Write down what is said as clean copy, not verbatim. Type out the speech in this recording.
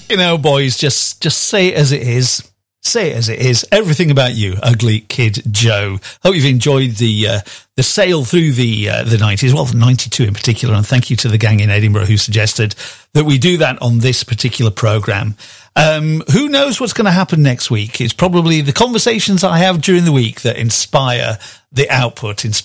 You know, boys, just say it as it is. Say it as it is. Everything about you, Ugly Kid Joe. Hope you've enjoyed the sail through the 90s, well, 92 in particular, and thank you to the gang in Edinburgh who suggested that we do that on this particular programme. Who knows what's going to happen next week? It's probably the conversations I have during the week that inspire the output,